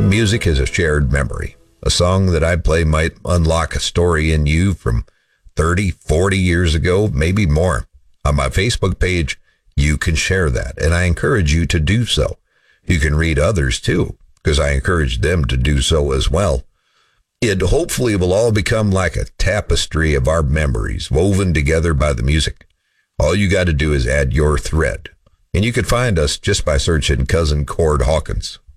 Music is a shared memory. A song that I play might unlock a story in you from 30, 40 years ago, maybe more. On my Facebook page, you can share that, and I encourage you to do so. You can read others too, because I encourage them to do so as well. It hopefully will all become like a tapestry of our memories, woven together by the music. All you got to do is add your thread, and you can find us just by searching Cousin Cord Hawkins.